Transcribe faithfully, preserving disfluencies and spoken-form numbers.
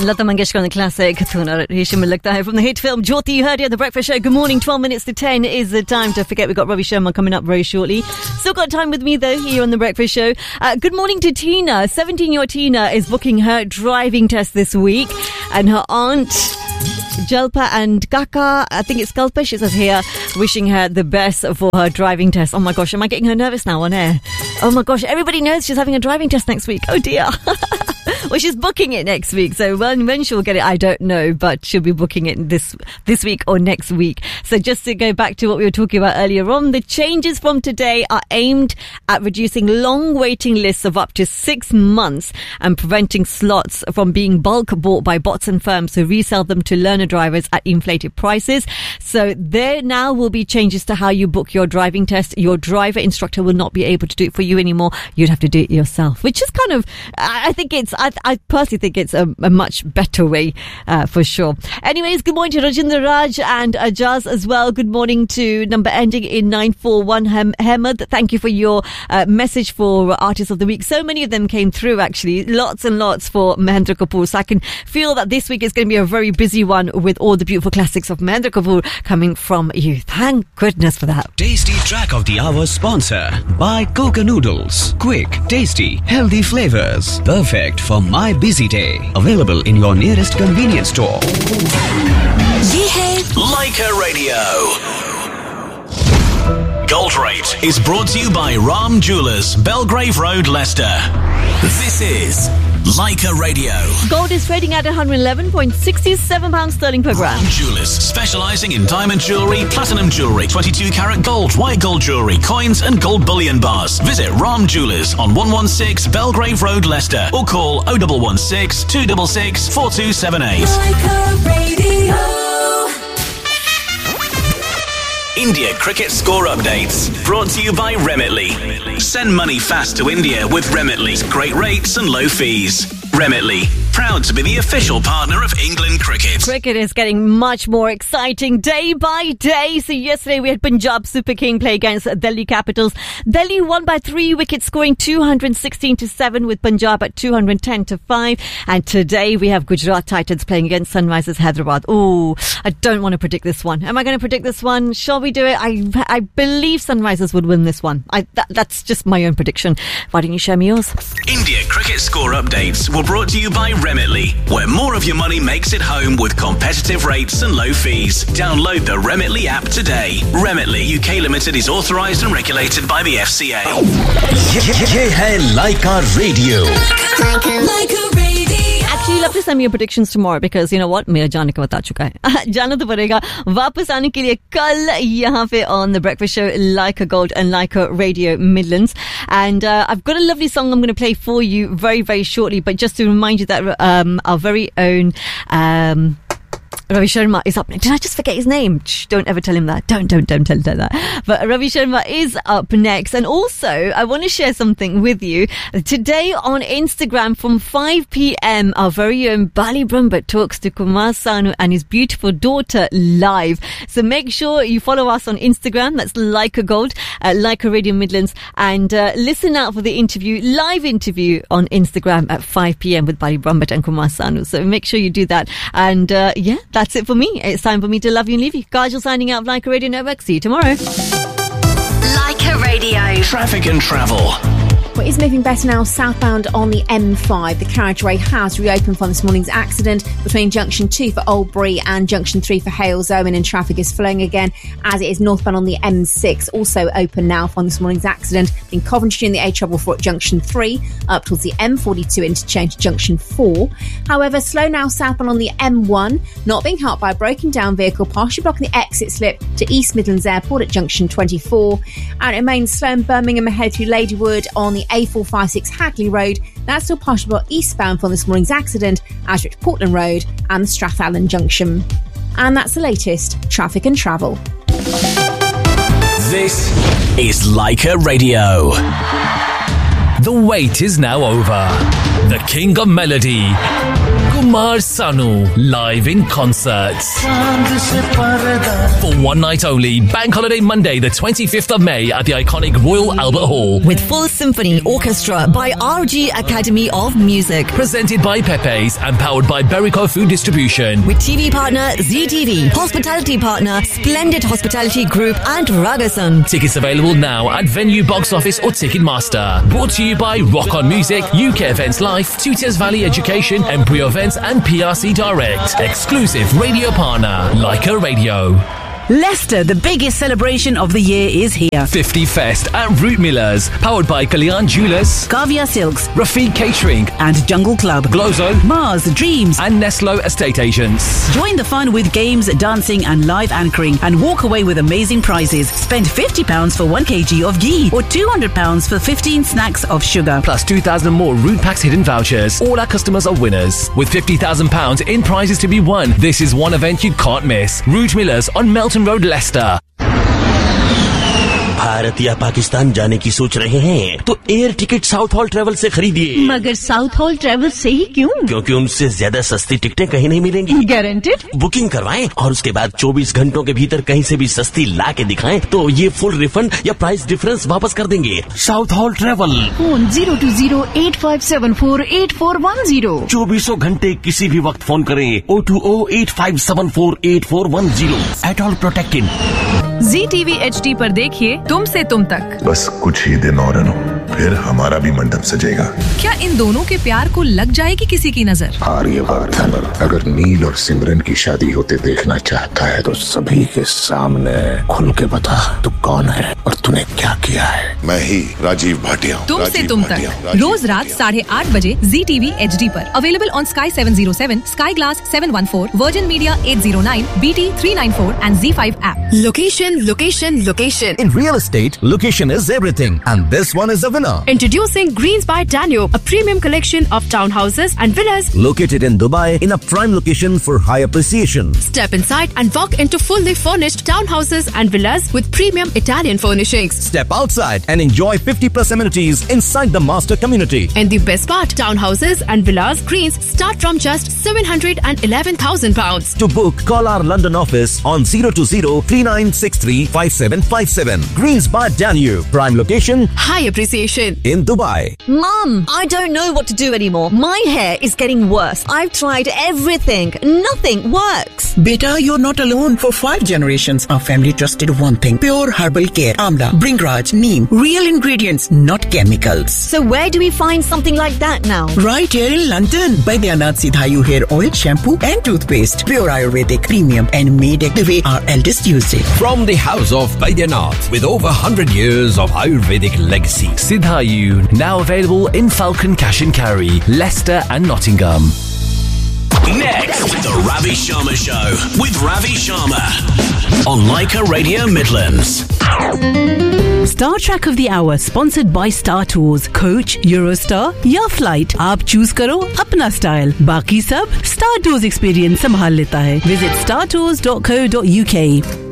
Lata Mangeshkar on the classic Tuna Hisham Lakta from the hit film Jyoti. You heard here on the Breakfast Show. Good morning. twelve minutes to ten is the time. Don't forget, we've got Ravi Sharma coming up very shortly. Still got time with me though here on the Breakfast Show. Uh, good morning to Tina. seventeen-year-old Tina is booking her driving test this week, and her aunt Jalpa and Kaka, I think it's Kalpesh, is here wishing her the best for her driving test. Oh my gosh, am I getting her nervous now on air? Oh my gosh, everybody knows she's having a driving test next week. Oh dear. Well, she's booking it next week, so when, when she'll get it, I don't know, but she'll be booking it this this week or next week. So just to go back to what we were talking about earlier on, the changes from today are aimed at reducing long waiting lists of up to six months and preventing slots from being bulk bought by bots and firms who resell them to learner drivers at inflated prices. So there now will be changes to how you book your driving test. Your driver instructor will not be able to do it for you anymore. You'd have to do it yourself, which is kind of, I think it's, I, I personally think it's a, a much better way, uh, for sure. Anyways, good morning to Rajinder Raj and Ajaz as well. Good morning to number ending in nine four one, Hem- Hemad. Thank you for your uh, message for Artist of the Week. So many of them came through, actually. Lots and lots for Mahendra Kapoor. So I can feel that this week is going to be a very busy one with all the beautiful classics of Mahendra Kapoor coming from you. Thank goodness for that. Tasty Track of the Hour sponsor by Coca Noodles. Quick, tasty, healthy flavors. Perfect for my busy day. Available in your nearest convenience store. Ye hai Leica Radio. Gold Rate is brought to you by Ram Jewellers, Belgrave Road, Leicester. This is Leica Radio. Gold is trading at one hundred eleven point six seven pounds sterling per gram. Ram Jewellers, specialising in diamond jewellery, platinum jewellery, twenty-two carat gold, white gold jewellery, coins and gold bullion bars. Visit Ram Jewellers on one one six Belgrave Road, Leicester, or call oh one one six, two six six, four two seven eight. Leica Radio. India cricket score updates brought to you by Remitly. Send money fast to India with Remitly's great rates and low fees. Remitly, proud to be the official partner of England cricket. Cricket is getting much more exciting day by day. So yesterday we had Punjab Super King play against Delhi Capitals. Delhi won by three wickets, scoring two hundred sixteen to seven with Punjab at two hundred ten to five. And today we have Gujarat Titans playing against Sunrisers Hyderabad. Oh, I don't want to predict this one. Am I going to predict this one? Shall we do it? I I believe Sunrisers would win this one. I that, That's just my own prediction. Why don't you share me yours? India cricket score updates were brought to you by Remitly, where more of your money makes it home with competitive rates and low fees. Download the Remitly app today. Remitly U K Limited is authorised and regulated by the F C A. Ye hai Leica Radio. Leica Radio. Actually, you'll have to send me your predictions tomorrow because you know what? मेरा जाने का बता चुका है. जाना तो पड़ेगा. वापस आने के लिए कल यहाँ पे on the Breakfast Show, Leica Gold and Leica Radio Midlands. And uh, I've got a lovely song I'm going to play for you very, very shortly. But just to remind you that um, our very own... Um, Ravi Sharma is up next. Did I just forget his name? Shh, don't ever tell him that. Don't, don't, don't tell him that. But Ravi Sharma is up next. And also, I want to share something with you. Today on Instagram from five p.m, our very own Bali Brahmbhatt talks to Kumar Sanu and his beautiful daughter live. So make sure you follow us on Instagram. That's Leica Gold, uh, Leica Radio Midlands. And uh, listen out for the interview, live interview on Instagram at five p.m. with Bali Brahmbhatt and Kumar Sanu. So make sure you do that. And uh, yeah, that's That's it for me. It's time for me to love you and leave you. Kajal signing out of Leica Radio Network. See you tomorrow. Leica Radio. Traffic and travel. Well, it's moving better now southbound on the M five. The carriageway has reopened from this morning's accident between Junction two for Oldbury and Junction three for Halesowen, and traffic is flowing again as it is northbound on the M six. Also open now from this morning's accident in Coventry in the A Trouble for at Junction three up towards the M forty-two interchange Junction four. However, slow now southbound on the M one, not being helped by a broken down vehicle partially blocking the exit slip to East Midlands Airport at Junction twenty-four, and it remains slow in Birmingham ahead through Ladywood on the A four fifty-six Hagley Road. That's still partially blocked eastbound from this morning's accident as reached Portland Road and the Strathallan Junction. And that's the latest traffic and travel. This is Leica Radio. The wait is now over. The King of Melody, Kumar Sanu, live in concert. For one night only, Bank Holiday Monday, the twenty-fifth of May at the iconic Royal Albert Hall. With full symphony orchestra by R G Academy of Music. Presented by Pepe's and powered by Berico Food Distribution. With T V partner Z T V, hospitality partner Splendid Hospitality Group and Ragasan. Tickets available now at Venue Box Office or Ticketmaster. Brought to you by Rock On Music, U K Events Life, Tutias Valley Education, Embryo Events and P R C Direct. Exclusive radio partner, Leica Radio. Leicester, the biggest celebration of the year is here. fifty Fest at Root Millers, powered by Kalyan Jewelers, Kavya Silks, Rafiq Catering, and Jungle Club, Glozo, Mars, Dreams, and Neslo Estate Agents. Join the fun with games, dancing, and live anchoring, and walk away with amazing prizes. Spend fifty pounds for one kilogram of ghee or two hundred pounds for fifteen snacks of sugar. Plus two thousand more Root Packs hidden vouchers. All our customers are winners. With fifty thousand pounds in prizes to be won, this is one event you can't miss. Root Millers on Melton Road, Leicester. Bharat या पाकिस्तान जाने की सोच रहे हैं तो air ticket south hall travel से खरीदिए। मगर साउथ हॉल ट्रेवल से ही क्यों? क्योंकि उनसे ज्यादा सस्ती टिकटें कहीं नहीं मिलेंगी। गारंटेड? बुकिंग करवाएं और उसके बाद चौबीस घंटों के भीतर कहीं से भी सस्ती ला के दिखाएं तो ये फुल रिफंड या प्राइस डिफरेंस वापस कर देंगे। South hall travel, phone zero to zero eight five seven four eight four one zero. चौबीसों घंटे किसी भी वक्त फोन करें O two O eight five seven four eight four one zero. At all protected. Ji TV H D पर देखिए तुमसे तुम तक। बस कुछ ही दिन और अनु, फिर हमारा भी मंडप सजेगा। क्या इन दोनों के प्यार को लग जाएगी किसी की नजर? आर्यवर्धन अगर नील और सिमरन की शादी होते देखना चाहता है तो सभी के सामने खुल के बता तू कौन है और तूने क्या किया है। मैं ही राजीव भाटिया। तुमसे तुम तक रोज रात साढ़े आठ बजे जी टीवी एच डी पर। Available on sky seven zero seven, sky glass seven one four, virgin media at zero nine, B T three nine four and Z five app. Location, location, location. In real estate, location is everything, and this one is the winner. Introducing Greens by Danube, a premium collection of townhouses and villas located in Dubai in a prime location for high appreciation. Step inside and walk into fully furnished townhouses and villas with premium Italian furnishings. Step outside and enjoy fifty plus amenities inside the master community. And the best part, townhouses and villas Greens start from just seven hundred eleven thousand pounds. To book, call our London office on zero two zero three nine six three five seven five seven. Greens by Danube, prime location, high appreciation in Dubai. Mum, I don't know what to do anymore. My hair is getting worse. I've tried everything. Nothing works. Beta, you're not alone. For five generations, our family trusted one thing. Pure herbal care. Amla, Bringraj, Neem. Real ingredients, not chemicals. So where do we find something like that now? Right here in London. Baidyanath Sidhayu hair oil, shampoo and toothpaste. Pure Ayurvedic, premium and made the way our eldest used it. From the house of Baidyanath with over one hundred years of Ayurvedic legacy. Sidhayu, now available in Falcon Cash and Carry, Leicester and Nottingham. Next, The Ravi Sharma Show with Ravi Sharma on Leica Radio Midlands. Star Track of the Hour sponsored by Star Tours, Coach, Eurostar या Flight. आप choose करो अपना style. बाकी सब Star Tours experience संभाल लेता है. Visit star tours dot co dot U K.